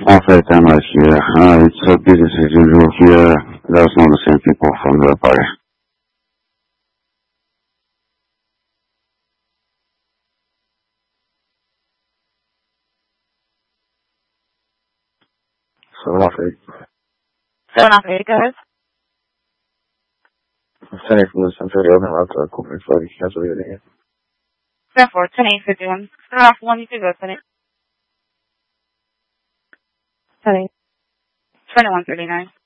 After time last year, it's so business as usual here. There's not the same people from the party. So after 7 off 8, go ahead. sending from the Central Open out to Copenhagen for the cancel the other. 10-4, 10-8, 51. 7 off 1, you can go, 10-8. 10-8. 21-39.